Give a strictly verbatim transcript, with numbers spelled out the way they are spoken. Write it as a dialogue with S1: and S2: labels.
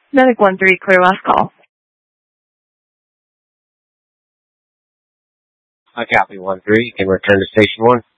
S1: Medic one three, clear last call.
S2: I copy one three. You can return to station one.